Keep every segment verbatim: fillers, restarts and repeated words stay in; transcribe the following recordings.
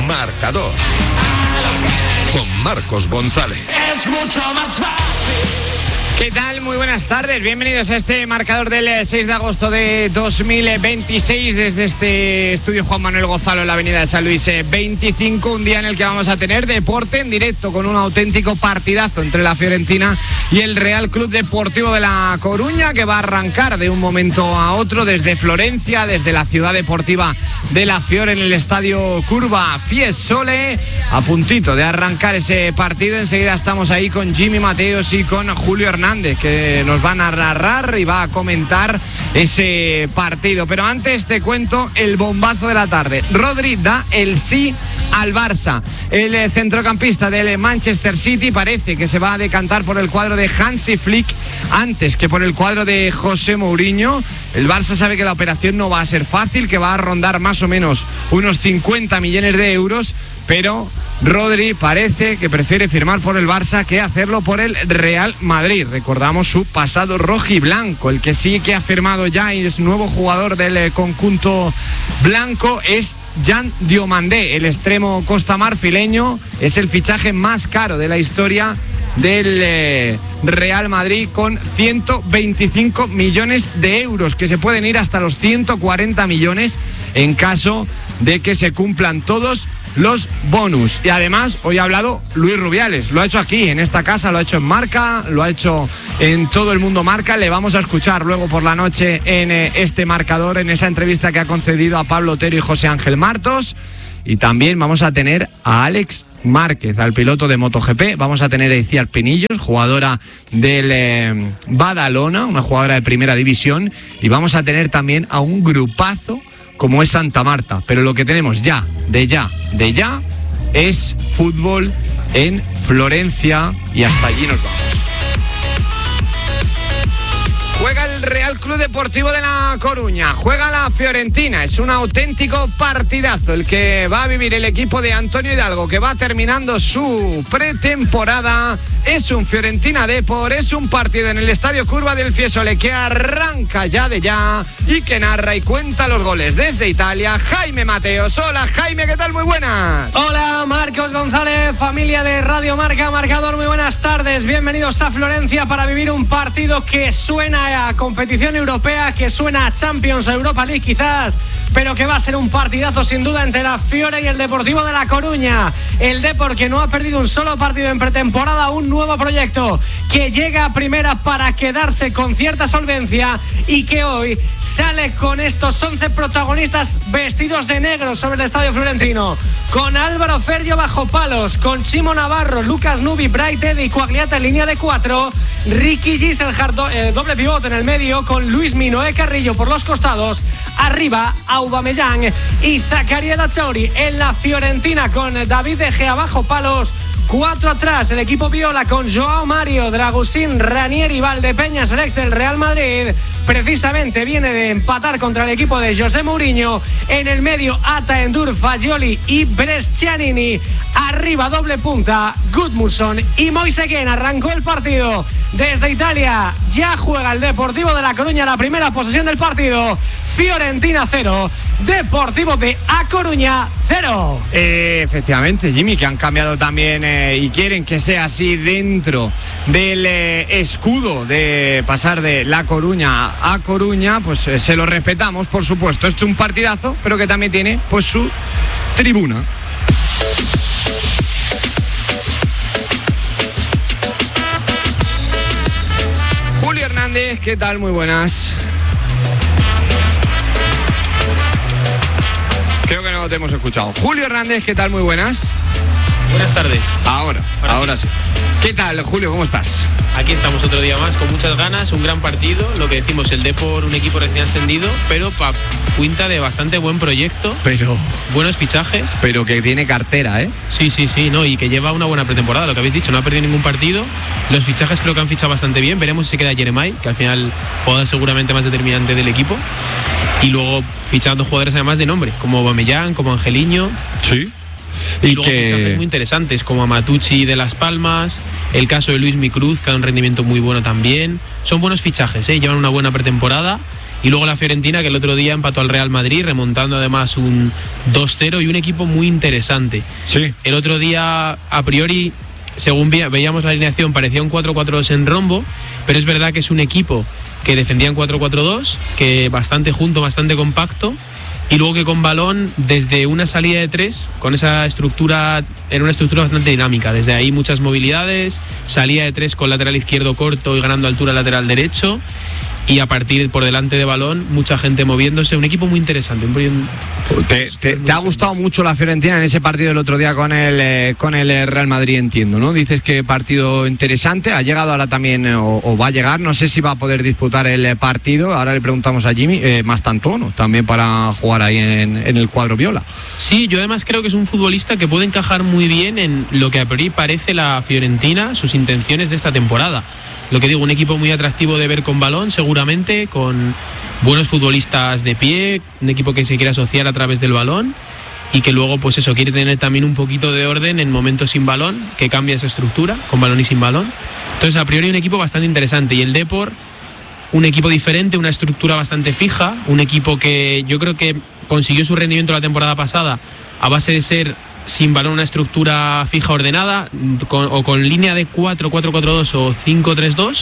Marcador con Marcos González. Es mucho más fácil. ¿Qué tal? Muy buenas tardes, bienvenidos a este marcador del seis de agosto de dos mil veintiséis desde este estudio Juan Manuel Gonzalo en la avenida de San Luis veinticinco, un día en el que vamos a tener deporte en directo con un auténtico partidazo entre la Fiorentina y el Real Club Deportivo de La Coruña, que va a arrancar de un momento a otro desde Florencia, desde la ciudad deportiva de la Fior en el estadio Curva Fiesole, a puntito de arrancar ese partido. Enseguida estamos ahí con Jimmy Mateos y con Julio Hernández, que nos van a narrar y va a comentar ese partido. Pero antes te cuento el bombazo de la tarde. Rodri da el sí al Barça. El centrocampista del Manchester City parece que se va a decantar por el cuadro de Hansi Flick antes que por el cuadro de José Mourinho. El Barça sabe que la operación no va a ser fácil, que va a rondar más o menos unos cincuenta millones de euros, pero Rodri parece que prefiere firmar por el Barça que hacerlo por el Real Madrid. Recordamos su pasado rojiblanco. El que sí que ha firmado ya y es nuevo jugador del conjunto blanco es Jan Diomandé, el extremo costamarfileño. Es el fichaje más caro de la historia del eh, Real Madrid, con ciento veinticinco millones de euros, que se pueden ir hasta los ciento cuarenta millones en caso de que se cumplan todos los bonus. Y además hoy ha hablado Luis Rubiales, lo ha hecho aquí en esta casa, lo ha hecho en Marca, lo ha hecho en Todo el Mundo Marca. Le vamos a escuchar luego por la noche en eh, este marcador, en esa entrevista que ha concedido a Pablo Otero y José Ángel Martos. Y también vamos a tener a Alex Márquez, al piloto de MotoGP. Vamos a tener a Iciar Pinillos, jugadora del eh, Badalona, una jugadora de primera división. Y vamos a tener también a un grupazo como es Santa Marta. Pero lo que tenemos ya, de ya, de ya, es fútbol en Florencia, y hasta allí nos vamos. Juega el Real Club Deportivo de La Coruña, juega la Fiorentina. Es un auténtico partidazo el que va a vivir el equipo de Antonio Hidalgo, que va terminando su pretemporada. Es un Fiorentina Depor, es un partido en el estadio Curva del Fiesole que arranca ya de ya y que narra y cuenta los goles desde Italia Jaime Mateos. Hola Jaime, ¿qué tal? Muy buenas. Hola Marcos González, familia de Radio Marca Marcador, muy buenas tardes. Bienvenidos a Florencia para vivir un partido que suena a competición europea, que suena a Champions o Europa League quizás, pero que va a ser un partidazo sin duda entre la Fiore y el Deportivo de La Coruña. El Depor, que no ha perdido un solo partido en pretemporada, un nuevo proyecto que llega a primera para quedarse con cierta solvencia y que hoy sale con estos once protagonistas vestidos de negro sobre el estadio florentino, con Álvaro Ferrio bajo palos, con Chimo Navarro, Lucas Nubi, Bright Eddy, Quagliata en línea de cuatro, Ricky Giselhard, do, eh, doble pivote en el medio, con Luis Minoé Carrillo por los costados, arriba Aubameyang y Zakaria Dachauri. En la Fiorentina, con David De Gea bajo palos, cuatro atrás, el equipo viola con Joao Mario, Dragusín, Ranieri, Valdepeñas, el ex del Real Madrid. Precisamente viene de empatar contra el equipo de José Mourinho. En el medio, Ata, Endur, Fagioli y Brescianini. Arriba, doble punta, Gudmundsson y Moise Kean. Arrancó el partido desde Italia. Ya juega el Deportivo de La Coruña la primera posesión del partido. Fiorentina cero, Deportivo de A Coruña cero. Eh, efectivamente, Jimmy, que han cambiado también eh, y quieren que sea así dentro del eh, escudo de pasar de La Coruña a Coruña, pues eh, se lo respetamos, por supuesto. Esto es un partidazo, pero que también tiene pues su tribuna. Julio Hernández, ¿qué tal? Muy buenas. Creo que no te hemos escuchado. Julio Hernández, ¿qué tal? Muy buenas. Buenas tardes. Ahora, ahora, ahora sí. sí. ¿Qué tal, Julio? ¿Cómo estás? Aquí estamos otro día más, con muchas ganas, un gran partido. Lo que decimos, el Depor, un equipo recién ascendido, pero pa cuenta de bastante buen proyecto. Pero... buenos fichajes. Pero que tiene cartera, ¿eh? Sí, sí, sí, no, y que lleva una buena pretemporada, lo que habéis dicho, no ha perdido ningún partido. Los fichajes creo que han fichado bastante bien. Veremos si se queda Jeremai, que al final jugador seguramente más determinante del equipo. Y luego fichando jugadores además de nombre, como Aubameyang, como Angeliño. Sí. Y, y luego que... fichajes muy interesantes como Amatucci de Las Palmas, el caso de Luis Micruz, que da un rendimiento muy bueno también. Son buenos fichajes, ¿eh? Llevan una buena pretemporada Y luego la Fiorentina, que el otro día empató al Real Madrid, remontando además un dos cero, y un equipo muy interesante. Sí. El otro día, a priori, según veíamos la alineación, parecía un cuatro cuatro dos en rombo, pero es verdad que es un equipo que defendía en cuatro cuatro dos, que bastante junto, bastante compacto, y luego que con balón, desde una salida de tres, con esa estructura, era una estructura bastante dinámica, desde ahí muchas movilidades, salida de tres con lateral izquierdo corto y ganando altura lateral derecho, y a partir por delante de balón, mucha gente moviéndose, un equipo muy interesante. Un... ¿Te, te, te ha gustado mucho la Fiorentina en ese partido del otro día con el eh, con el Real Madrid, entiendo, ¿no? Dices que partido interesante, ha llegado ahora también, o, o va a llegar, no sé si va a poder disputar el partido, ahora le preguntamos a Jimmy, eh, Mastantuono, también para jugar ahí en, en el cuadro viola. Sí, yo además creo que es un futbolista que puede encajar muy bien en lo que a priori parece la Fiorentina, sus intenciones de esta temporada. Lo que digo, un equipo muy atractivo de ver con balón, seguramente, con buenos futbolistas de pie, un equipo que se quiere asociar a través del balón y que luego, pues eso, quiere tener también un poquito de orden en momentos sin balón, que cambia esa estructura, con balón y sin balón. Entonces, a priori, un equipo bastante interesante. Y el Depor, un equipo diferente, una estructura bastante fija, un equipo que yo creo que consiguió su rendimiento la temporada pasada a base de ser sin balón una estructura fija ordenada, con, o con línea de cuatro cuatro cuatro dos o cinco tres dos,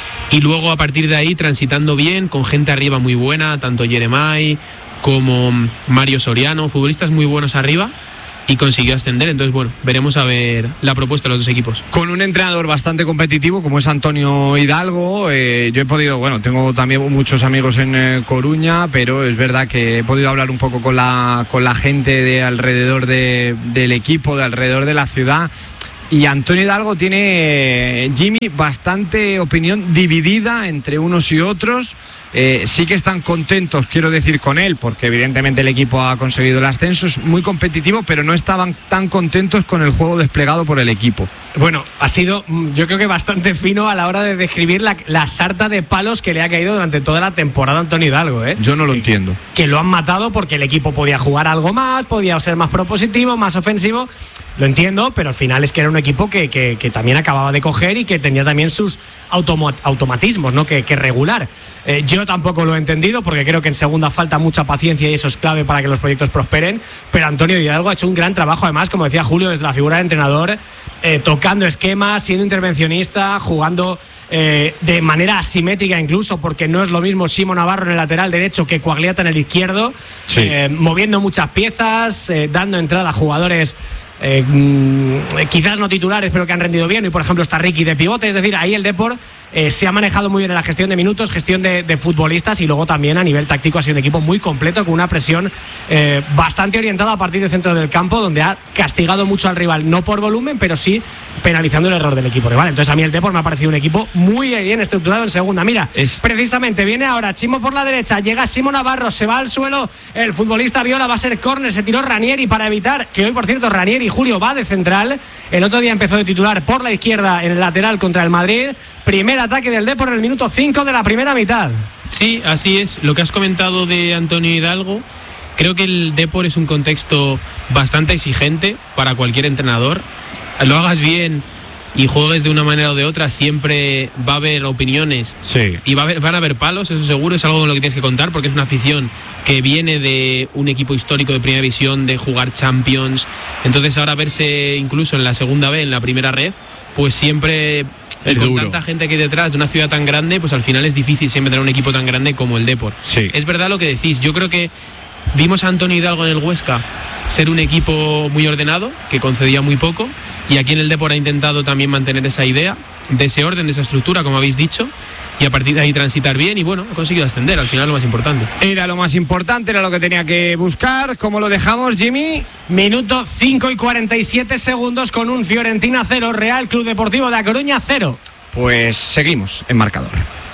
y luego a partir de ahí transitando bien, con gente arriba muy buena, tanto Jeremai como Mario Soriano, futbolistas muy buenos arriba, y consiguió ascender. Entonces, bueno, veremos a ver la propuesta de los dos equipos. Con un entrenador bastante competitivo como es Antonio Hidalgo, eh, yo he podido, bueno, tengo también muchos amigos en eh, Coruña, pero es verdad que he podido hablar un poco con la, con la gente de alrededor de, del equipo, de alrededor de la ciudad. Y Antonio Hidalgo tiene, Jimmy, bastante opinión dividida entre unos y otros. Eh, sí que están contentos, quiero decir, con él, porque evidentemente el equipo ha conseguido el ascenso, es muy competitivo, pero no estaban tan contentos con el juego desplegado por el equipo. Bueno, ha sido, yo creo que bastante fino a la hora de describir la, la sarta de palos que le ha caído durante toda la temporada a Antonio Hidalgo, ¿eh? Yo no lo que, entiendo. Que lo han matado porque el equipo podía jugar algo más, podía ser más propositivo, más ofensivo. Lo entiendo, pero al final es que era un equipo que, que, que también acababa de coger y que tenía también sus automa- automatismos, ¿no? Que, que regular. Eh, yo tampoco lo he entendido porque creo que en segunda falta mucha paciencia y eso es clave para que los proyectos prosperen, pero Antonio Hidalgo ha hecho un gran trabajo, además, como decía Julio, desde la figura de entrenador, eh, tocando esquemas, siendo intervencionista, jugando eh, de manera asimétrica incluso, porque no es lo mismo Simo Navarro en el lateral derecho que Quagliata en el izquierdo, sí. eh, moviendo muchas piezas, eh, dando entrada a jugadores Eh, quizás no titulares, pero que han rendido bien. Y por ejemplo está Ricky de pivote. Es decir, ahí el Depor eh, se ha manejado muy bien en la gestión de minutos, gestión de, de futbolistas, y luego también a nivel táctico ha sido un equipo muy completo, con una presión eh, bastante orientada a partir del centro del campo, donde ha castigado mucho al rival, no por volumen, pero sí penalizando el error del equipo rival. Entonces a mí el Depor me ha parecido un equipo muy bien estructurado en segunda. Mira, es... precisamente viene ahora Chimo por la derecha, llega Simo Navarro, se va al suelo el futbolista Viola, va a ser córner, se tiró Ranieri para evitar que hoy, por cierto, Ranieri Julio va de central. El otro día empezó de titular por la izquierda en el lateral contra el Madrid. Primer ataque del Depor en el minuto cinco de la primera mitad. Sí, así es. Lo que has comentado de Antonio Hidalgo, creo que el Depor es un contexto bastante exigente para cualquier entrenador. Lo hagas bien y juegues de una manera o de otra, siempre va a haber opiniones, sí. y va a haber, van a haber palos, eso seguro, es algo con lo que tienes que contar, porque es una afición que viene de un equipo histórico de primera división, de jugar Champions. Entonces ahora verse incluso en la segunda B, en la primera red, pues siempre es con duro. Tanta gente que hay detrás de una ciudad tan grande, pues al final es difícil siempre tener un equipo tan grande como el Depor. Sí. Es verdad lo que decís, yo creo que vimos a Antonio Hidalgo en el Huesca ser un equipo muy ordenado, que concedía muy poco, y aquí en el Depor ha intentado también mantener esa idea, de ese orden, de esa estructura, como habéis dicho, y a partir de ahí transitar bien, y bueno, ha conseguido ascender, al final lo más importante. Era lo más importante, era lo que tenía que buscar. ¿Cómo lo dejamos, Jimmy? Minuto cinco y cuarenta y siete segundos con un Fiorentina cero, Real Club Deportivo de A Coruña cero. Pues seguimos en marcador.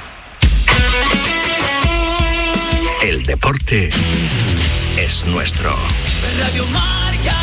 El deporte es nuestro. Radio Marca.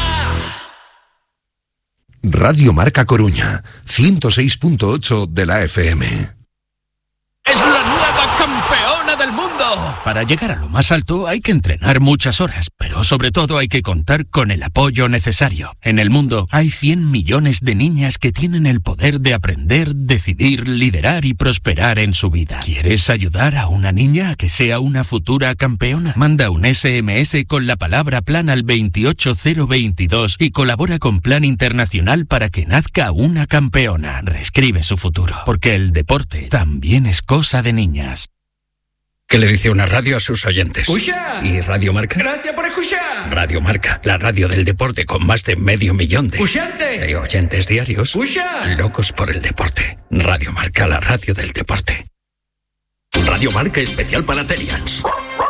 Radio Marca Coruña, ciento seis punto ocho de la F M. Es la nueva campeona del mundo. ¡Oh! Para llegar a lo más alto hay que entrenar muchas horas, pero sobre todo hay que contar con el apoyo necesario. En el mundo hay cien millones de niñas que tienen el poder de aprender, decidir, liderar y prosperar en su vida. ¿Quieres ayudar a una niña a que sea una futura campeona? Manda un ese eme ese con la palabra plan al veintiocho cero veintidós y colabora con Plan Internacional para que nazca una campeona. Reescribe su futuro, porque el deporte también es cosa de niñas. ¿Qué le dice una radio a sus oyentes? ¡Escucha! ¿Y Radio Marca? ¡Gracias por escuchar! Radio Marca, la radio del deporte con más de medio millón de, ¡Escuchante! de oyentes diarios. ¡Escucha! Locos por el deporte. Radio Marca, la radio del deporte. Radio Marca especial para Terriers.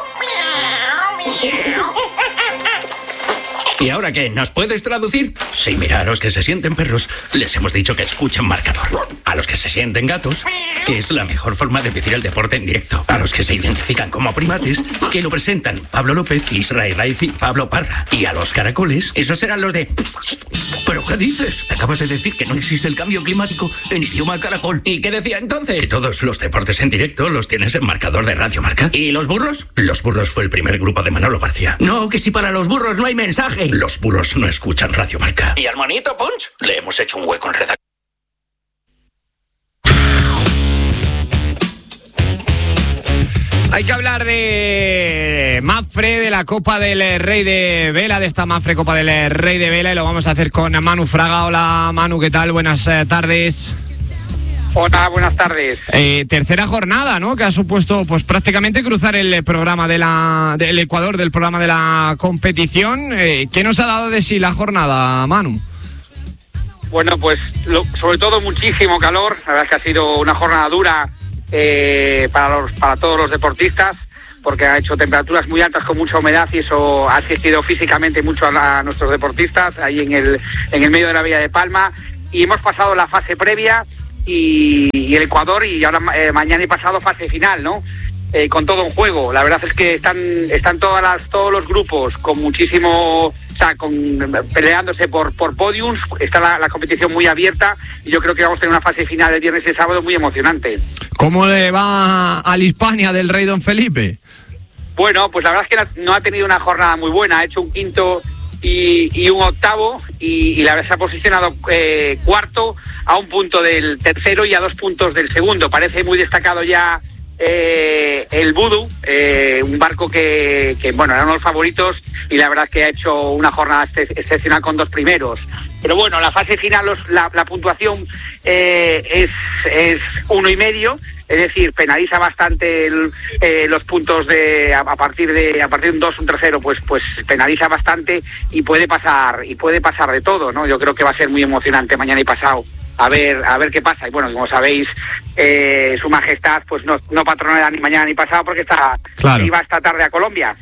¿Y ahora qué? ¿Nos puedes traducir? Sí, mira, a los que se sienten perros les hemos dicho que escuchen marcador. A los que se sienten gatos, que es la mejor forma de vivir el deporte en directo. A los que se identifican como primates, que lo presentan Pablo López, Israel Raiz y Pablo Parra. Y a los caracoles, esos serán los de... ¿Pero qué dices? Acabas de decir que no existe el cambio climático en idioma caracol. ¿Y qué decía entonces? Que todos los deportes en directo los tienes en marcador de Radio Marca. ¿Y los burros? Los burros fue el primer grupo de Manolo García. No, que si para los burros no hay mensaje. Los burros no escuchan Radio Marca. ¿Y al monito Punch? Le hemos hecho un hueco en redacción. Hay que hablar de Mapfre, de la Copa del Rey de Vela, de esta Mapfre Copa del Rey de Vela, y lo vamos a hacer con Manu Fraga. Hola Manu, ¿qué tal? Buenas eh, tardes. Hola, buenas tardes. Eh, tercera jornada, ¿no? Que ha supuesto pues prácticamente cruzar el programa de la del Ecuador, del programa de la competición. Eh, ¿Qué nos ha dado de sí la jornada, Manu? Bueno, pues lo, sobre todo muchísimo calor. La verdad es que ha sido una jornada dura eh, para, los, para todos los deportistas, porque ha hecho temperaturas muy altas con mucha humedad y eso ha asistido físicamente mucho a, la, a nuestros deportistas ahí en el, en el medio de la Villa de Palma. Y hemos pasado la fase previa y, y el Ecuador, y ahora eh, mañana y pasado fase final, ¿no? Eh, con todo en juego. La verdad es que están están todas las todos los grupos con muchísimo, o sea, con, peleándose por por podiums. Está la, la competición muy abierta y yo creo que vamos a tener una fase final el viernes y el sábado muy emocionante. ¿Cómo le va al Hispania del Rey Don Felipe? Bueno, pues la verdad es que no ha tenido una jornada muy buena. Ha hecho un quinto y, y un octavo y, y la verdad se ha posicionado eh, cuarto, a un punto del tercero y a dos puntos del segundo. Parece muy destacado ya Eh, el Voodoo, eh, un barco que, que, bueno, era uno de los favoritos y la verdad es que ha hecho una jornada ex- excepcional con dos primeros. Pero bueno, la fase final, los, la, la puntuación eh, es, es uno y medio, es decir, penaliza bastante el, eh, los puntos de a, a partir de a partir de un dos, un tercero, pues pues penaliza bastante y puede pasar y puede pasar de todo, ¿no? Yo creo que va a ser muy emocionante mañana y pasado. A ver, a ver qué pasa. Y bueno, como sabéis, eh, Su Majestad pues no, no patronea ni mañana ni pasado porque está claro. iba esta tarde a Colombia.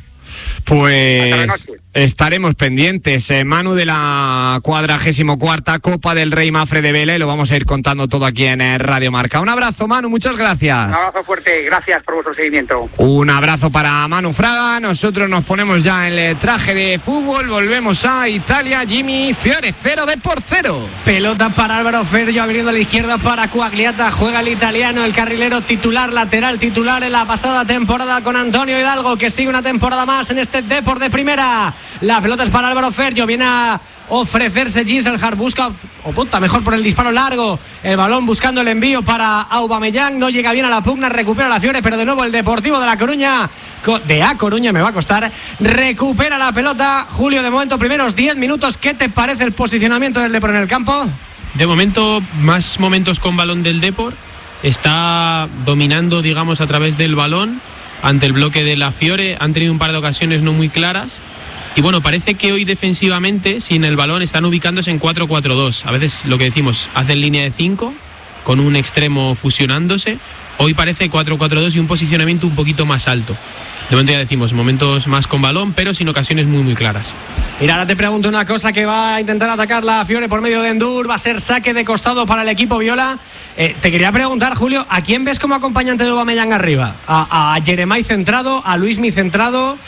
Pues estaremos pendientes, eh, Manu, de la cuadragésimo cuarta Copa del Rey Mapfre de Vela, y lo vamos a ir contando todo aquí en eh, Radio Marca. Un abrazo, Manu, muchas gracias. Un abrazo fuerte, gracias por vuestro seguimiento. Un abrazo para Manu Fraga. Nosotros nos ponemos ya en el traje de fútbol, volvemos a Italia. Jimmy Fiore, cero de por cero. Pelota para Álvaro Ferrio, abriendo a la izquierda para Quagliata. Juega el italiano, el carrilero titular, lateral titular en la pasada temporada con Antonio Hidalgo, que sigue una temporada más en este Depor de primera. La pelota es para Álvaro Ferrio, viene a ofrecerse Ginselhard, busca o punta mejor por el disparo largo, el balón buscando el envío para Aubameyang, no llega bien a la pugna, recupera la Fiore, pero de nuevo el Deportivo de La Coruña, de A Coruña me va a costar, recupera la pelota. Julio, de momento primeros diez minutos, ¿qué te parece el posicionamiento del Depor en el campo? De momento, más momentos con balón del Depor, está dominando, digamos, a través del balón ante el bloque de la Fiore. Han tenido un par de ocasiones no muy claras y bueno, parece que hoy defensivamente sin el balón están ubicándose en cuatro cuatro dos. A veces lo que decimos, hacen línea de cinco con un extremo fusionándose. Hoy parece cuatro cuatro dos y un posicionamiento un poquito más alto. De momento ya decimos, momentos más con balón, pero sin ocasiones muy muy claras. Mira, ahora te pregunto una cosa, que va a intentar atacar la Fiore por medio de Endur, va a ser saque de costado para el equipo viola. Eh, te quería preguntar, Julio, ¿a quién ves como acompañante de Aubameyang arriba? ¿A, a Jeremai centrado, a Luismi centrado,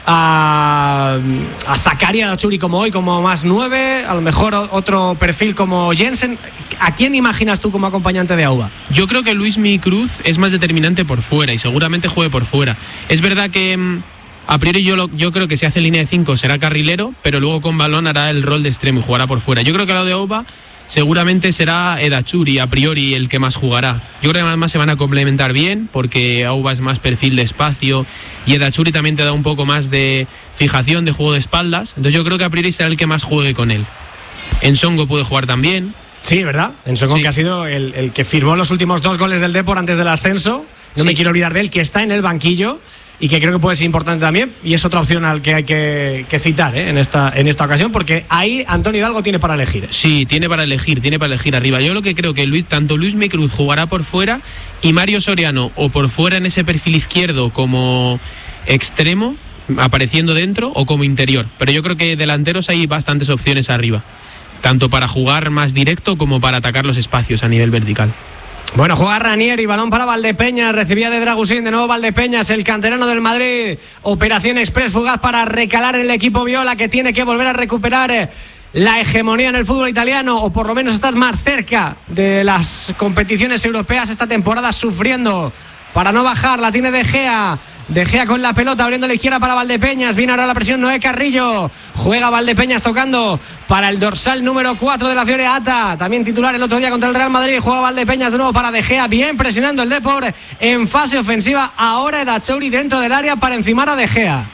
a, a Zakaria Dachuri como hoy, como más nueve, a lo mejor otro perfil como Jensen. ¿A quién imaginas tú como acompañante de Auba? Yo creo que Luismi Cruz es más determinante por fuera y seguramente juegue por fuera. Es verdad que a priori yo, lo, yo creo que si hace línea de cinco será carrilero, pero luego con balón hará el rol de extremo y jugará por fuera. Yo creo que al lado de Auba seguramente será Edachuri a priori el que más jugará. Yo creo que además se van a complementar bien porque Auba es más perfil de espacio y Edachuri también te da un poco más de fijación de juego de espaldas. Entonces yo creo que a priori será el que más juegue con él. Ensongo puede jugar también. Sí, ¿verdad? Ensongo, sí, que ha sido el, el que firmó los últimos dos goles del Depor antes del ascenso. No sí. me quiero olvidar de él, que está en el banquillo y que creo que puede ser importante también, y es otra opción al que hay que, que citar ¿eh? en, esta, en esta ocasión, porque ahí Antonio Hidalgo tiene para elegir. Sí, tiene para elegir, tiene para elegir arriba. Yo lo que creo que Luis, tanto Luismi Cruz jugará por fuera y Mario Soriano o por fuera en ese perfil izquierdo como extremo, apareciendo dentro, o como interior. Pero yo creo que delanteros hay bastantes opciones arriba, tanto para jugar más directo como para atacar los espacios a nivel vertical. Bueno, juega Ranieri, balón para Valdepeñas, recibía de Dragusín, de nuevo Valdepeñas, el canterano del Madrid, operación express fugaz para recalar en el equipo viola, que tiene que volver a recuperar la hegemonía en el fútbol italiano, o por lo menos estás más cerca de las competiciones europeas esta temporada, sufriendo para no bajar. La tiene De Gea, De Gea con la pelota, abriendo a la izquierda para Valdepeñas, viene ahora la presión Noé Carrillo, juega Valdepeñas tocando para el dorsal número cuatro de la Fiore, Ata, también titular el otro día contra el Real Madrid, juega Valdepeñas de nuevo para De Gea, bien presionando el Depor en fase ofensiva, ahora Edachuri dentro del área para encimar a De Gea.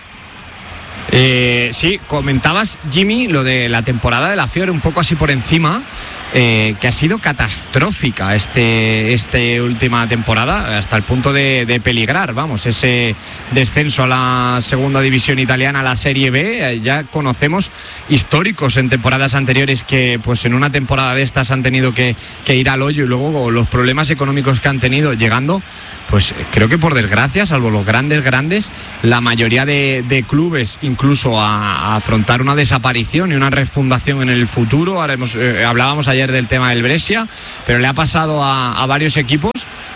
Eh, sí, comentabas, Jimmy, lo de la temporada de la Fiore, un poco así por encima. Eh, que ha sido catastrófica este, este última temporada, hasta el punto de, de peligrar, vamos, ese descenso a la segunda división italiana, a la Serie B. Eh, ya conocemos históricos en temporadas anteriores que pues en una temporada de estas han tenido que, que ir al hoyo, y luego los problemas económicos que han tenido llegando, pues creo que por desgracia, salvo los grandes grandes, la mayoría de, de clubes incluso a, a afrontar una desaparición y una refundación en el futuro. Ahora hemos, eh, hablábamos ayer del tema del Brescia, pero le ha pasado a, a varios equipos.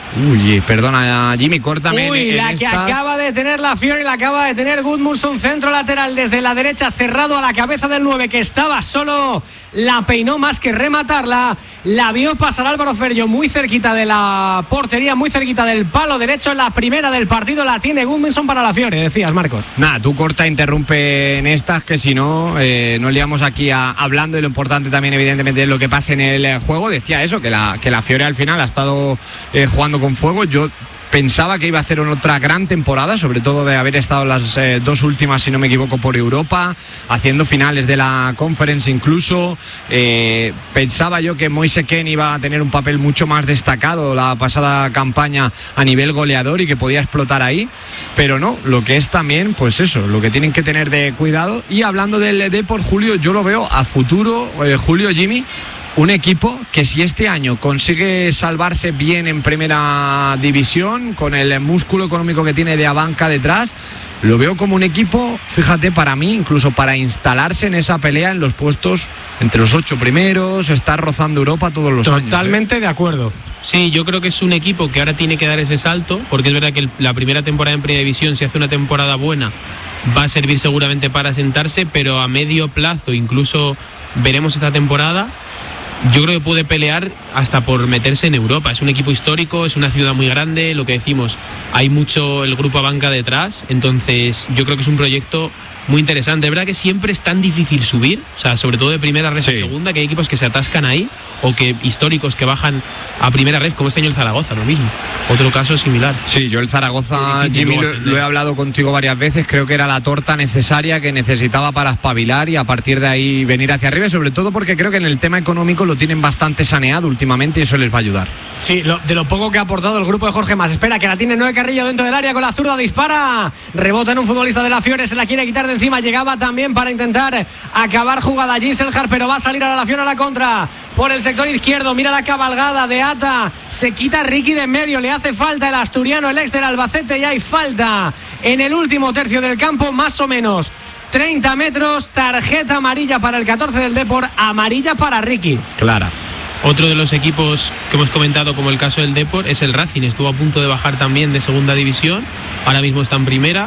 Uy, perdona, Jimmy, córtame. Uy, en, en la estas... que acaba de tener la Fiore, la acaba de tener Gudmundsson, centro lateral desde la derecha, cerrado a la cabeza del nueve, que estaba solo, la peinó más que rematarla, la vio pasar Álvaro Ferrio muy cerquita de la portería, muy cerquita del palo derecho. La primera del partido la tiene Gudmundsson para la Fiore, decías, Marcos. Nada, tú corta, interrumpe en estas, que si no, eh, nos liamos aquí a, hablando, y lo importante también evidentemente es lo que pasa en el juego. Decía eso, que la, que la Fiore al final ha estado eh, jugando con fuego. Yo pensaba que iba a hacer una otra gran temporada, sobre todo de haber estado las eh, dos últimas, si no me equivoco, por Europa, haciendo finales de la Conference incluso. Eh, pensaba yo que Moise Kean iba a tener un papel mucho más destacado la pasada campaña a nivel goleador y que podía explotar ahí, pero no, lo que es también, pues eso, lo que tienen que tener de cuidado. Y hablando del Depor, Julio, yo lo veo a futuro, eh, Julio, Jimmy, un equipo que si este año consigue salvarse bien en primera división, con el músculo económico que tiene de Abanca detrás, lo veo como un equipo, fíjate, para mí, incluso para instalarse en esa pelea en los puestos entre los ocho primeros, estar rozando Europa todos los Totalmente años. Totalmente ¿eh? de acuerdo. Sí, yo creo que es un equipo que ahora tiene que dar ese salto, porque es verdad que el, la primera temporada en primera división, si hace una temporada buena, va a servir seguramente para sentarse, pero a medio plazo, incluso veremos esta temporada, yo creo que puede pelear hasta por meterse en Europa. Es un equipo histórico, es una ciudad muy grande, lo que decimos, hay mucho el grupo Abanca detrás, entonces yo creo que es un proyecto muy interesante. Es verdad que siempre es tan difícil subir, o sea, sobre todo de primera red sí. a segunda, que hay equipos que se atascan ahí, o que históricos que bajan a primera red, como este año el Zaragoza, lo mismo. Otro caso similar. Sí, yo el Zaragoza, Jimmy, lo, lo he hablado contigo varias veces, creo que era la torta necesaria que necesitaba para espabilar y a partir de ahí venir hacia arriba, y sobre todo porque creo que en el tema económico lo tienen bastante saneado últimamente y eso les va a ayudar. Sí, lo, de lo poco que ha aportado el grupo de Jorge Mas. Espera, que la tiene Noé Carrillo dentro del área con la zurda, dispara, rebota en un futbolista de la Fiore, se la quiere quitar de encima, llegaba también para intentar acabar jugada Ginselhar, pero va a salir a la Fiore a la contra por el sector izquierdo. Mira la cabalgada de Ata, se quita Ricky de en medio, le hace falta el asturiano, el ex del Albacete, y hay falta en el último tercio del campo, más o menos treinta metros, tarjeta amarilla para el catorce del Depor, amarilla para Ricky. Clara. Otro de los equipos que hemos comentado, como el caso del Depor, es el Racing. Estuvo a punto de bajar también de segunda división, ahora mismo está en primera.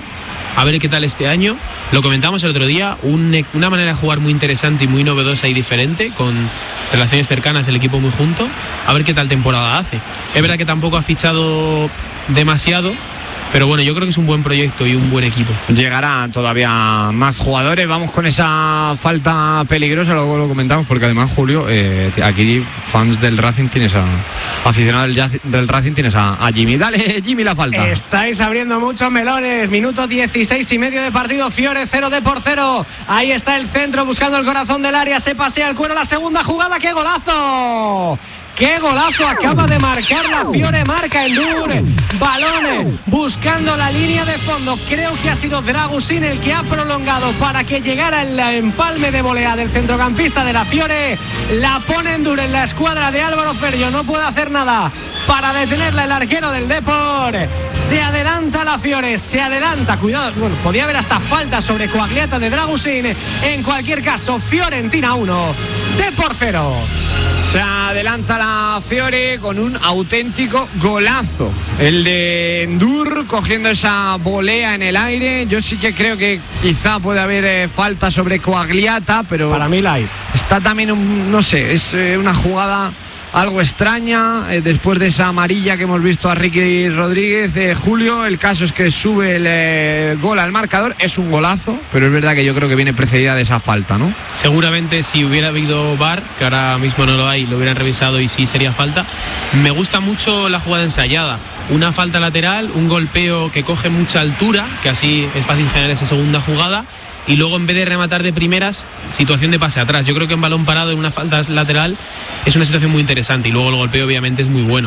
a ver qué tal este año. Lo comentamos el otro día, un, una manera de jugar muy interesante y muy novedosa y diferente, con relaciones cercanas, el equipo muy junto, a ver qué tal temporada hace. Es verdad que tampoco ha fichado demasiado, pero bueno, yo creo que es un buen proyecto y un buen equipo. Llegarán todavía más jugadores. Vamos con esa falta peligrosa, luego lo comentamos, porque además, Julio, eh, aquí fans del Racing tienes a aficionados del, del Racing tienes a, a Jimmy. Dale, Jimmy, la falta. Estáis abriendo muchos melones. Minuto dieciséis y medio de partido. Fiore cero de por cero. Ahí está el centro buscando el corazón del área. Se pasea el cuero. La segunda jugada. ¡Qué golazo! ¡Qué golazo! Acaba de marcar la Fiore, marca Endur. Balones buscando la línea de fondo. Creo que ha sido Dragusin el que ha prolongado para que llegara el empalme de volea del centrocampista de la Fiore. La pone Endur en la escuadra de Álvaro Ferrio. No puede hacer nada para detenerla el arquero del Depor. Se adelanta la Fiore, se adelanta. Cuidado, bueno, podía haber hasta falta sobre Coagliata de Dragusin. En cualquier caso, Fiorentina uno, Depor cero. Se adelanta la Fiore con un auténtico golazo. El de Endur cogiendo esa volea en el aire. Yo sí que creo que quizá puede haber eh, falta sobre Coagliata, pero para mí la hay. Está también, un, no sé, es eh, una jugada algo extraña, eh, después de esa amarilla que hemos visto a Ricky Rodríguez. eh, Julio, el caso es que sube el eh, gol al marcador, es un golazo, pero es verdad que yo creo que viene precedida de esa falta, ¿no? Seguramente si hubiera habido V A R, que ahora mismo no lo hay, lo hubieran revisado y sí sería falta. Me gusta mucho la jugada ensayada, una falta lateral, un golpeo que coge mucha altura, que así es fácil generar esa segunda jugada, y luego en vez de rematar de primeras, situación de pase atrás. Yo creo que en balón parado, en una falta lateral, es una situación muy interesante, y luego el golpeo obviamente es muy bueno.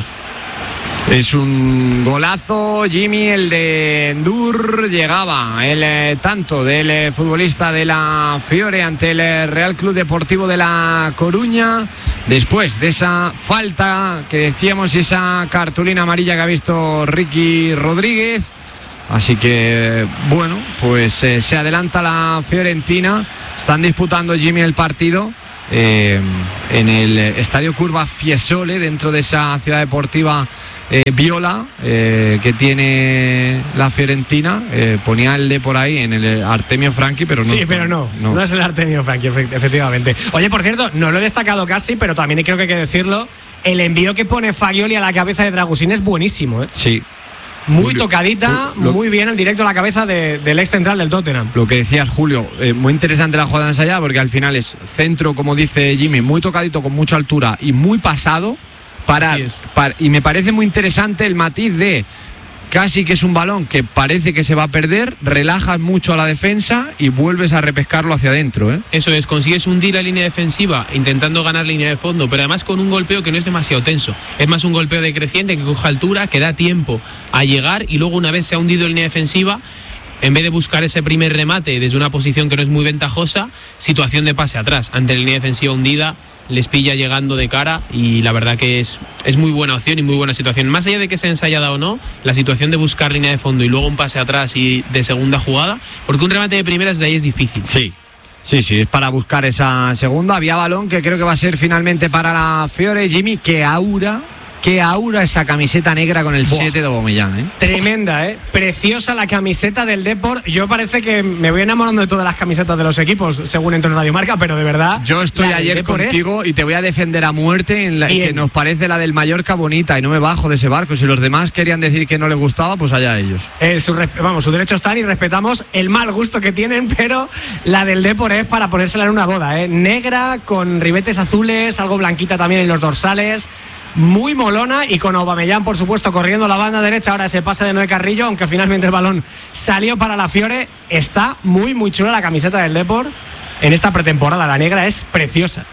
Es un golazo, Jimmy, el de Endur. Llegaba el eh, tanto del eh, futbolista de la Fiore ante el eh, Real Club Deportivo de La Coruña, después de esa falta que decíamos y esa cartulina amarilla que ha visto Ricky Rodríguez. Así que, bueno, pues eh, se adelanta la Fiorentina. Están disputando, Jimmy, el partido eh, en el Estadio Curva Fiesole, dentro de esa ciudad deportiva eh, viola eh, que tiene la Fiorentina. Eh, ponía el de por ahí en el Artemio Franchi, pero no. Sí, pero no, no, no es el Artemio Franchi, efectivamente. Oye, por cierto, no lo he destacado casi, pero también creo que hay que decirlo. El envío que pone Fagioli a la cabeza de Dragusin es buenísimo, ¿eh? Sí. Muy Julio, tocadita, lo, muy bien el directo a la cabeza de, del ex central del Tottenham. Lo que decías, Julio, eh, muy interesante la jugada ensayada, porque al final es centro, como dice Jimmy, muy tocadito, con mucha altura y muy pasado. Para, para, y me parece muy interesante el matiz de casi que es un balón que parece que se va a perder, relajas mucho a la defensa y vuelves a repescarlo hacia adentro, ¿eh? Eso es, consigues hundir la línea defensiva intentando ganar línea de fondo, pero además con un golpeo que no es demasiado tenso. Es más un golpeo decreciente que coge altura, que da tiempo a llegar, y luego una vez se ha hundido línea defensiva, en vez de buscar ese primer remate desde una posición que no es muy ventajosa, situación de pase atrás. Ante la línea defensiva hundida, les pilla llegando de cara, y la verdad que es, es muy buena opción y muy buena situación. Más allá de que sea ensayada o no, la situación de buscar línea de fondo y luego un pase atrás y de segunda jugada, porque un remate de primeras de ahí es difícil. Sí. Sí, sí, es para buscar esa segunda. Había balón que creo que va a ser finalmente para la Fiore. Jimmy, que aura, que aura esa camiseta negra con el siete de Aubameyang, ¿eh? Tremenda, ¿eh? Preciosa la camiseta del Depor. Yo parece que me voy enamorando de todas las camisetas de los equipos, según entro en Radio Marca, pero de verdad. Yo estoy ayer contigo es... y te voy a defender a muerte en la que nos parece la del Mallorca bonita, y no me bajo de ese barco. Si los demás querían decir que no les gustaba, pues allá ellos. Eh, su, vamos, su derecho están, y respetamos el mal gusto que tienen, pero la del Depor es para ponérsela en una boda, ¿eh? Negra, con ribetes azules, algo blanquita también en los dorsales. Muy molona, y con Aubameyang, por supuesto, corriendo la banda derecha. Ahora ese pase de Noé Carrillo, aunque finalmente el balón salió para la Fiore. Está muy, muy chula la camiseta del Depor en esta pretemporada. La negra es preciosa.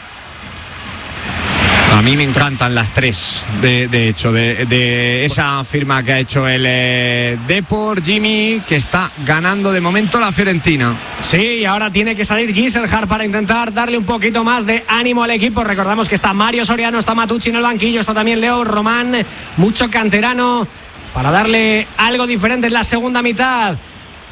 A mí me encantan las tres, de, de hecho, de, de esa firma que ha hecho el eh, Depor, Jimmy, que está ganando de momento la Fiorentina. Sí, y ahora tiene que salir Giselhard para intentar darle un poquito más de ánimo al equipo. Recordamos que está Mario Soriano, está Matucci en el banquillo, está también Leo Román, mucho canterano para darle algo diferente en la segunda mitad.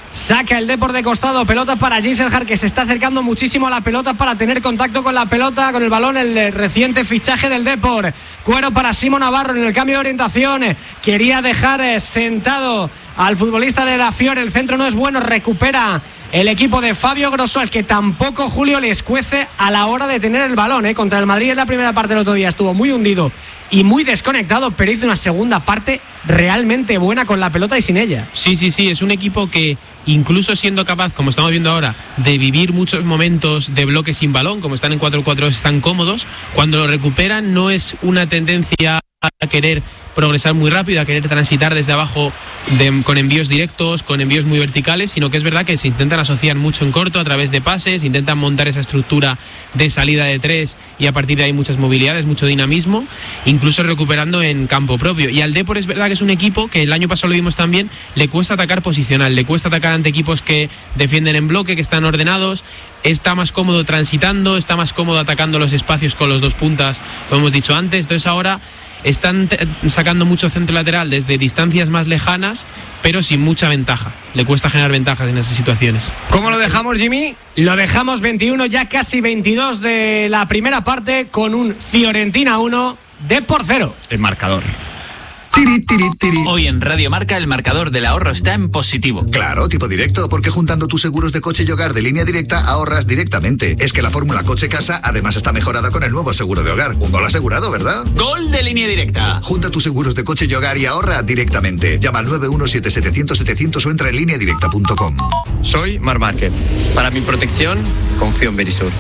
Saca el Depor de costado, pelota para Giselhard, que se está acercando muchísimo a la pelota para tener contacto con la pelota, con el balón, el reciente fichaje del Depor. Cuero para Simo Navarro en el cambio de orientación. Quería dejar sentado al futbolista de la Fiore, el centro no es bueno, recupera el equipo de Fabio Grosso, al que tampoco Julio le escuece a la hora de tener el balón, ¿eh? Contra el Madrid en la primera parte del otro día estuvo muy hundido y muy desconectado, pero hizo una segunda parte realmente buena con la pelota y sin ella. Sí, sí, sí, es un equipo que incluso siendo capaz, como estamos viendo ahora, de vivir muchos momentos de bloque sin balón, como están en cuatro cuatro dos, están cómodos, cuando lo recuperan no es una tendencia a querer progresar muy rápido, a querer transitar desde abajo de, con envíos directos, con envíos muy verticales, sino que es verdad que se intentan asociar mucho en corto a través de pases, intentan montar esa estructura de salida de tres y a partir de ahí muchas movilidades, mucho dinamismo, incluso recuperando en campo propio. Y al Depor es verdad que es un equipo que el año pasado lo vimos también, le cuesta atacar posicional, le cuesta atacar ante equipos que defienden en bloque, que están ordenados, está más cómodo transitando, está más cómodo atacando los espacios con los dos puntas, lo hemos dicho antes. Entonces ahora están t- sacando mucho centro lateral desde distancias más lejanas, pero sin mucha ventaja. Le cuesta generar ventajas en esas situaciones. ¿Cómo lo dejamos, Jimmy? Lo dejamos veintiuno, ya casi veintidós de la primera parte, con un Fiorentina uno, Depor cero. El marcador. Tiri, tiri, tiri. Hoy en Radio Marca el marcador del ahorro está en positivo. Claro, tipo directo, porque juntando tus seguros de coche y hogar de Línea Directa ahorras directamente. Es que la fórmula coche-casa además está mejorada con el nuevo seguro de hogar. Un gol asegurado, ¿verdad? ¡Gol de Línea Directa! Junta tus seguros de coche y hogar y ahorra directamente. Llama al nueve uno siete siete cero cero siete cero cero o entra en línea directa punto com. Soy Mar Márquez. Para mi protección, confío en Verisur.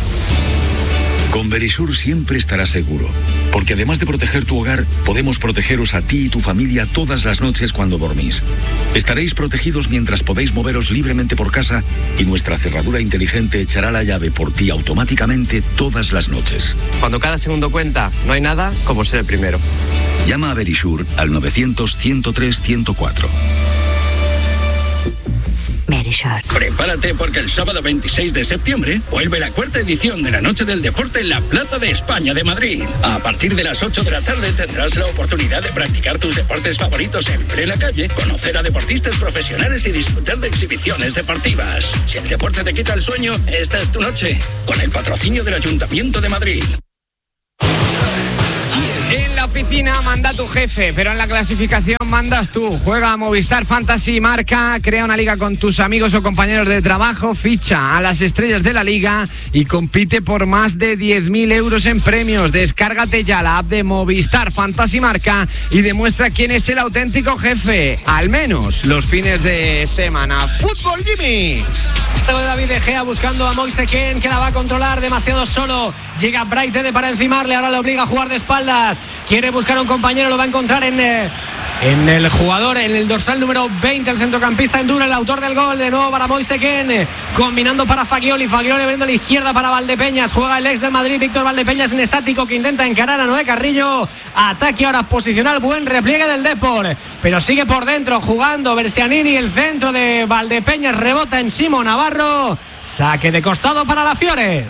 Con Verisur siempre estarás seguro, porque además de proteger tu hogar, podemos protegeros a ti y tu familia todas las noches cuando dormís. Estaréis protegidos mientras podéis moveros libremente por casa y nuestra cerradura inteligente echará la llave por ti automáticamente todas las noches. Cuando cada segundo cuenta, no hay nada como ser el primero. Llama a Verisur al novecientos, ciento tres, ciento cuatro. Verisur. Prepárate porque el sábado veintiséis de septiembre vuelve la cuarta edición de la Noche del Deporte en la Plaza de España de Madrid. A partir de las ocho de la tarde tendrás la oportunidad de practicar tus deportes favoritos en plena calle, conocer a deportistas profesionales y disfrutar de exhibiciones deportivas. Si el deporte te quita el sueño, esta es tu noche, con el patrocinio del Ayuntamiento de Madrid. En la oficina manda tu jefe, pero en la clasificación mandas tú. Juega a Movistar Fantasy Marca, crea una liga con tus amigos o compañeros de trabajo, ficha a las estrellas de la liga y compite por más de diez mil euros en premios. Descárgate ya la app de Movistar Fantasy Marca y demuestra quién es el auténtico jefe, al menos los fines de semana. ¡Fútbol, Jimmy! David De Gea buscando a Moise Kean, que la va a controlar demasiado solo. Llega Braithwaite para encimarle, ahora le obliga a jugar de espaldas. Quiere buscar a un compañero, lo va a encontrar en, eh, en el jugador, en el dorsal número veinte, el centrocampista Endura, el autor del gol. De nuevo para Moise Kean, eh, combinando para Fagioli. Fagioli abriendo a la izquierda para Valdepeñas. Juega el ex del Madrid, Víctor Valdepeñas, en estático, que intenta encarar a Noé Carrillo. Ataque ahora posicional, buen repliegue del Depor, pero sigue por dentro jugando Berstianini. El centro de Valdepeñas rebota en Simo Navarro. Saque de costado para la Fiore.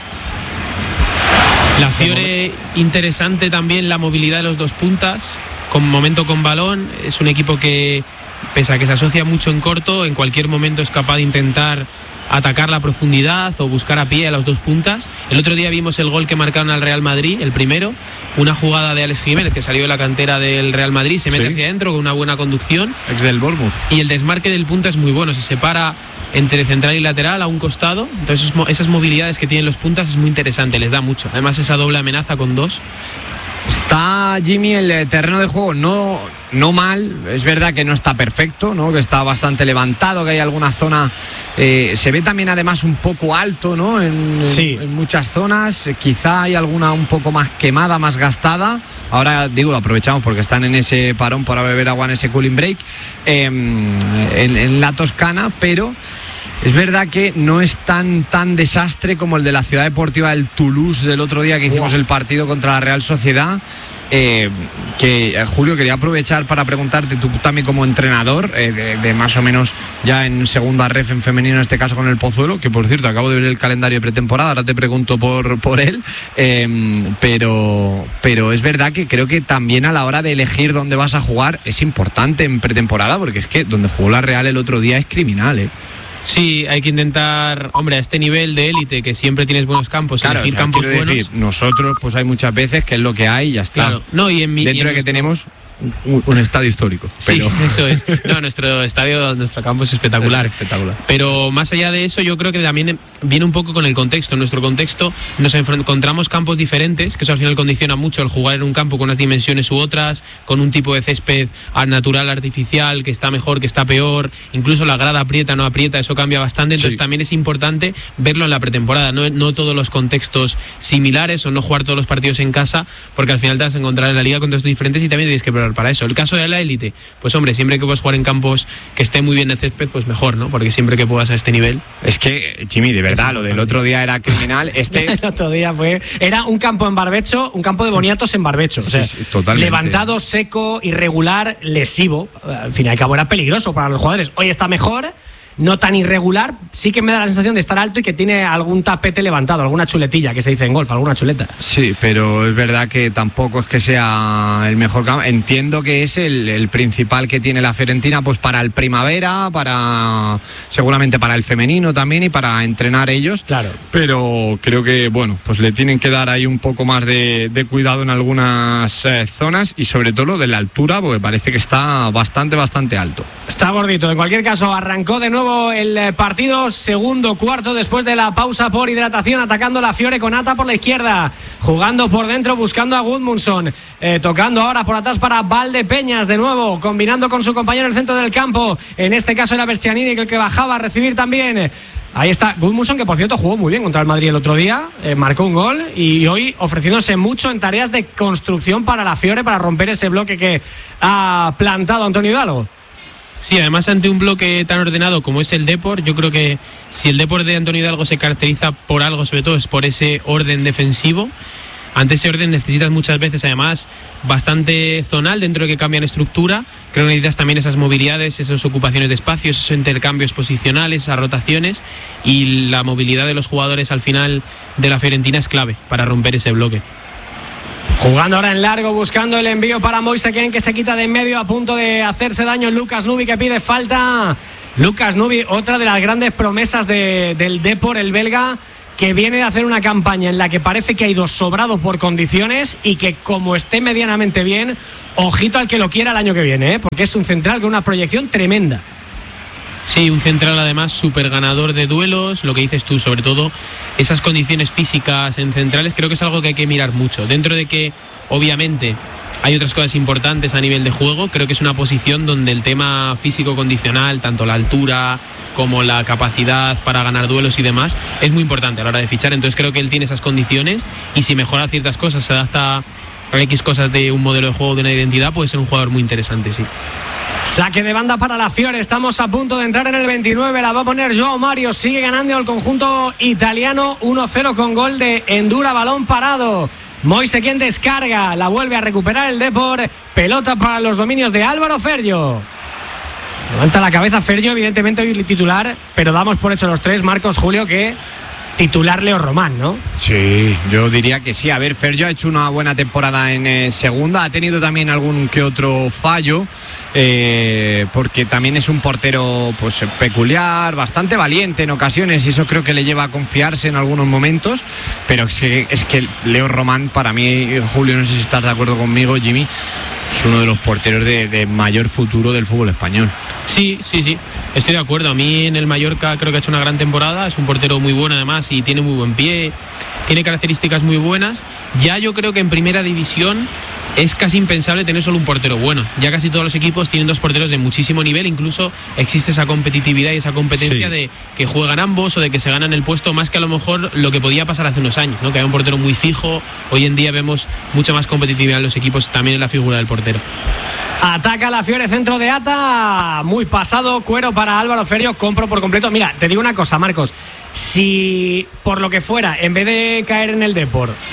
La Fiore, interesante también la movilidad de los dos puntas, con momento con balón. Es un equipo que, pese a que se asocia mucho en corto, en cualquier momento es capaz de intentar atacar la profundidad o buscar a pie a los dos puntas. El otro día vimos el gol que marcaron al Real Madrid, el primero, una jugada de Alex Jiménez que salió de la cantera del Real Madrid, se mete sí. hacia adentro con una buena conducción. Ex del Bournemouth. Y el desmarque del punta es muy bueno, se separa entre central y lateral a un costado. Entonces esas movilidades que tienen los puntas es muy interesante, les da mucho. Además esa doble amenaza con dos. Está Jimmy el terreno de juego no, no mal, es verdad que no está perfecto, ¿no? Que está bastante levantado, que hay alguna zona, eh, se ve también además un poco alto, ¿no? En, sí. en, en muchas zonas, quizá hay alguna un poco más quemada, más gastada. Ahora digo, aprovechamos porque están en ese parón para beber agua en ese cooling break, eh, en, en la Toscana, pero es verdad que no es tan tan desastre como el de la Ciudad Deportiva del Toulouse del otro día que hicimos wow. el partido contra la Real Sociedad. Eh, que eh, Julio, quería aprovechar para preguntarte, tú también como entrenador, eh, de, de más o menos ya en segunda ref en femenino, en este caso con el Pozuelo, que por cierto acabo de ver el calendario de pretemporada, ahora te pregunto por, por él, eh, pero, pero es verdad que creo que también a la hora de elegir dónde vas a jugar es importante en pretemporada, porque es que donde jugó la Real el otro día es criminal, ¿eh? Sí, hay que intentar, hombre, a este nivel de élite que siempre tienes buenos campos, claro, elegir o sea, campos quiero buenos. Decir, nosotros pues hay muchas veces que es lo que hay y ya está. Claro. No, y en mi, dentro y en de que nuestro... tenemos un, un estadio histórico. Sí, pero... eso es. No, nuestro estadio, nuestro campo es espectacular. Es espectacular. Pero más allá de eso, yo creo que también viene un poco con el contexto. En nuestro contexto nos encontramos campos diferentes, que eso al final condiciona mucho el jugar en un campo con unas dimensiones u otras, con un tipo de césped natural, artificial, que está mejor, que está peor, incluso la grada aprieta, no aprieta, eso cambia bastante. Entonces sí, también es importante verlo en la pretemporada, no, no todos los contextos similares o no jugar todos los partidos en casa, porque al final te vas a encontrar en la liga contextos diferentes y también tienes que preparar para eso. El caso de la élite, pues hombre, siempre que puedas jugar en campos que esté muy bien el césped, pues mejor, ¿no? Porque siempre que puedas a este nivel. Es que, Chimi, de verdad, lo del otro día era criminal. Este el otro día fue, era un campo en barbecho, un campo de boniatos en barbecho, o sea, sí, sí, totalmente. Levantado, seco, irregular, lesivo. Al fin y al cabo era peligroso para los jugadores. Hoy está mejor, no tan irregular, sí que me da la sensación de estar alto y que tiene algún tapete levantado, alguna chuletilla que se dice en golf, alguna chuleta. Sí, pero es verdad que tampoco es que sea el mejor campo. Entiendo que es el, el principal que tiene la Fiorentina, pues para el primavera, para seguramente para el femenino también y para entrenar ellos. Claro. Pero creo que, bueno, pues le tienen que dar ahí un poco más de, de cuidado en algunas eh, zonas y sobre todo lo de la altura, porque parece que está bastante, bastante alto. Está gordito. En cualquier caso, arrancó de nuevo el partido, segundo cuarto después de la pausa por hidratación, atacando la Fiore con Ata por la izquierda, jugando por dentro, buscando a Gudmundsson, eh, tocando ahora por atrás para Valdepeñas de nuevo, combinando con su compañero en el centro del campo, en este caso era Bercianini el que bajaba a recibir también. Ahí está Gudmundsson, que por cierto jugó muy bien contra el Madrid el otro día, eh, marcó un gol y hoy ofreciéndose mucho en tareas de construcción para la Fiore, para romper ese bloque que ha plantado Antonio Hidalgo. Sí, además ante un bloque tan ordenado como es el Depor, yo creo que si el Depor de Antonio Hidalgo se caracteriza por algo, sobre todo es por ese orden defensivo. Ante ese orden necesitas muchas veces además bastante zonal dentro de que cambian estructura. Creo que necesitas también esas movilidades, esas ocupaciones de espacios, esos intercambios posicionales, esas rotaciones, y la movilidad de los jugadores al final de la Fiorentina es clave para romper ese bloque. Jugando ahora en largo, buscando el envío para Moise Kean, que se quita de en medio, a punto de hacerse daño Lucas Nubi, que pide falta. Lucas Nubi, otra de las grandes promesas de, del Depor, el belga, que viene de hacer una campaña en la que parece que ha ido sobrado por condiciones y que como esté medianamente bien, ojito al que lo quiera el año que viene, ¿eh? Porque es un central con una proyección tremenda. Sí, un central además súper ganador de duelos, lo que dices tú, sobre todo esas condiciones físicas en centrales, creo que es algo que hay que mirar mucho. Dentro de que, obviamente, hay otras cosas importantes a nivel de juego, creo que es una posición donde el tema físico condicional, tanto la altura como la capacidad para ganar duelos y demás, es muy importante a la hora de fichar. Entonces creo que él tiene esas condiciones y si mejora ciertas cosas, se adapta a X cosas de un modelo de juego, de una identidad, puede ser un jugador muy interesante, sí. Saque de banda para la Fiore, estamos a punto de entrar en el veintinueve, la va a poner Joao Mario, sigue ganando el conjunto italiano uno cero con gol de Endura, balón parado. Moise Kean descarga, la vuelve a recuperar el Depor, pelota para los dominios de Álvaro Ferrio. Levanta la cabeza Ferrio, evidentemente hoy titular, pero damos por hecho los tres, Marcos, Julio, que titular Leo Román, ¿no? Sí, yo diría que sí. A ver, Ferrio ha hecho una buena temporada en eh, segunda, ha tenido también algún que otro fallo, eh, porque también es un portero pues peculiar, bastante valiente en ocasiones, y eso creo que le lleva a confiarse en algunos momentos, pero es que, es que Leo Román, para mí, Julio, no sé si estás de acuerdo conmigo, Jimmy, es uno de los porteros de, de mayor futuro del fútbol español. Sí, sí, sí, estoy de acuerdo. A mí en el Mallorca creo que ha hecho una gran temporada, es un portero muy bueno además y tiene muy buen pie, tiene características muy buenas. Ya yo creo que en primera división es casi impensable tener solo un portero bueno. Ya casi todos los equipos tienen dos porteros de muchísimo nivel, incluso existe esa competitividad y esa competencia, sí, de que juegan ambos o de que se ganan el puesto, más que a lo mejor lo que podía pasar hace unos años, ¿no? Que había un portero muy fijo. Hoy en día vemos mucha más competitividad en los equipos, también en la figura del portero. Ataca la Fiore, centro de Ata, muy pasado, cuero para Álvaro Ferrio, compro por completo. Mira, te digo una cosa, Marcos, si por lo que fuera, en vez de caer en el Depor,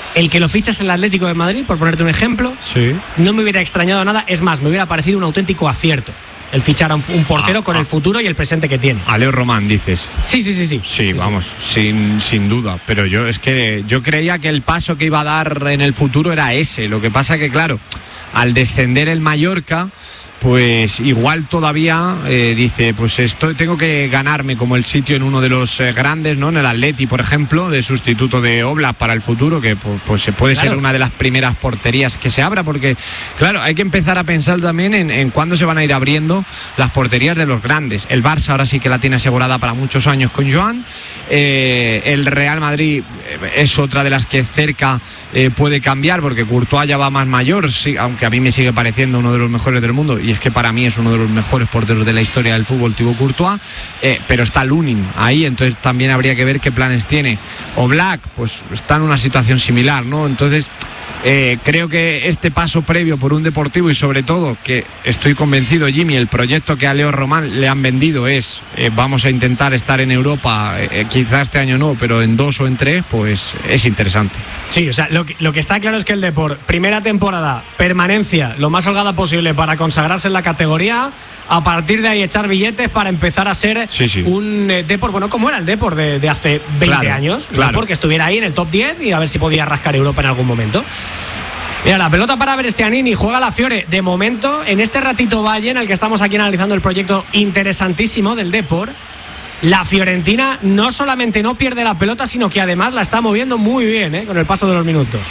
el que lo fichas en el Atlético de Madrid, por ponerte un ejemplo, sí. no me hubiera extrañado nada. Es más, me hubiera parecido un auténtico acierto el fichar a un, un portero ah, con ah. el futuro y el presente que tiene. A Leo Román, dices. Sí, sí, sí, sí. Sí, sí vamos, sí. sin sin duda. Pero yo es que yo creía que el paso que iba a dar en el futuro era ese. Lo que pasa que, claro, al descender el Mallorca, pues igual todavía eh, dice, pues esto tengo que ganarme como el sitio en uno de los eh, grandes, ¿no? En el Atleti, por ejemplo, de sustituto de Oblak para el futuro, que pues, pues puede claro. ser una de las primeras porterías que se abra, porque claro, hay que empezar a pensar también en, en cuándo se van a ir abriendo las porterías de los grandes. El Barça ahora sí que la tiene asegurada para muchos años con Joan, eh, el Real Madrid es otra de las que cerca eh, puede cambiar, porque Courtois ya va más mayor, sí, aunque a mí me sigue pareciendo uno de los mejores del mundo, y es que para mí es uno de los mejores porteros de la historia del fútbol, Thibaut Courtois, eh, pero está Lunin ahí, entonces también habría que ver qué planes tiene. Oblak, pues está en una situación similar, ¿no? Entonces eh, creo que este paso previo por un Deportivo, y sobre todo que estoy convencido, Jimmy, el proyecto que a Leo Román le han vendido es eh, vamos a intentar estar en Europa, eh, quizás este año no, pero en dos o en tres, pues es interesante. Sí, o sea, lo que, lo que está claro es que el Depor, primera temporada, permanencia lo más holgada posible para consagrarse en la categoría, a partir de ahí echar billetes para empezar a ser sí, sí. un eh, Depor, bueno, como era el Depor de, de hace veinte claro, años, claro. Depor que estuviera ahí en el top diez y a ver si podía rascar Europa en algún momento. Mira, la pelota para Brescianini, juega la Fiore. De momento, en este ratito valle en el que estamos aquí analizando el proyecto interesantísimo del Depor, la Fiorentina no solamente no pierde la pelota, sino que además la está moviendo muy bien, ¿eh? Con el paso de los minutos.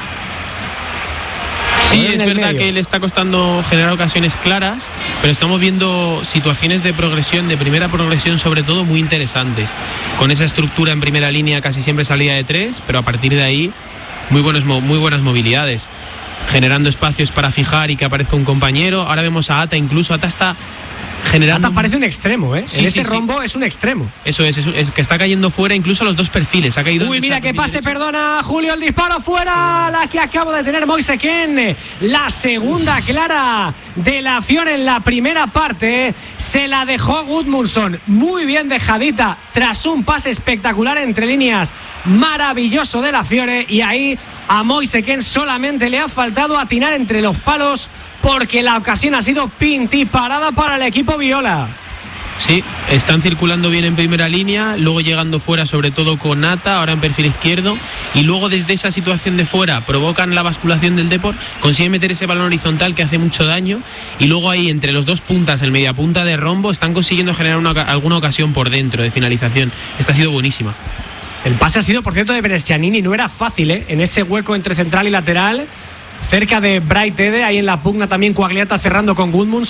Sí, es verdad que le está costando generar ocasiones claras, pero estamos viendo situaciones de progresión, de primera progresión sobre todo, muy interesantes. Con esa estructura en primera línea casi siempre salida de tres, pero a partir de ahí muy, buenos, muy buenas movilidades, generando espacios para fijar y que aparezca un compañero. Ahora vemos a Ata, incluso Ata está generando... Ata parece un extremo, ¿eh? Sí, en ese sí, rombo sí. es un extremo. Eso es, es, es que está cayendo fuera incluso a los dos perfiles. Ha caído. Uy, mira que pase, derecho. Perdona, Julio, el disparo fuera, la que acaba de tener Moise Kean. La segunda clara de la Fiore en la primera parte. Se la dejó Gudmundsson, muy bien dejadita, tras un pase espectacular entre líneas, maravilloso de la Fiore. Y ahí a Moise Kean solamente le ha faltado atinar entre los palos, porque la ocasión ha sido pintiparada para el equipo viola. Sí, están circulando bien en primera línea, luego llegando fuera sobre todo con Nata, ahora en perfil izquierdo, y luego desde esa situación de fuera provocan la basculación del Depor, consiguen meter ese balón horizontal que hace mucho daño, y luego ahí entre los dos puntas, el media punta de rombo, están consiguiendo generar una, alguna ocasión por dentro de finalización. Esta ha sido buenísima. El pase ha sido, por cierto, de Brescianini, no era fácil, ¿eh? En ese hueco entre central y lateral, cerca de Bright Ede, ahí en la pugna también Quagliata cerrando con Gudmundsson.